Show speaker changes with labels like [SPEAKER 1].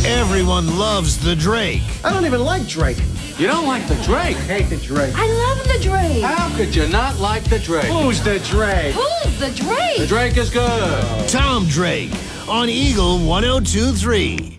[SPEAKER 1] Everyone loves the Drake.
[SPEAKER 2] I don't even like Drake.
[SPEAKER 3] You don't like the Drake?
[SPEAKER 2] I hate the Drake.
[SPEAKER 4] I love the Drake.
[SPEAKER 3] How could you not like the Drake?
[SPEAKER 2] Who's the Drake?
[SPEAKER 4] Who's the Drake?
[SPEAKER 3] The Drake is good.
[SPEAKER 1] Tom Drake on Eagle 102.3.